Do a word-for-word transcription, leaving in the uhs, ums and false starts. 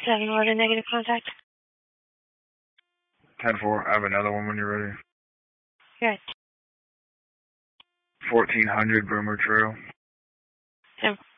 seven, what a negative contact? ten four, I have another one when you're ready. Good. fourteen hundred Boomer Trail. ten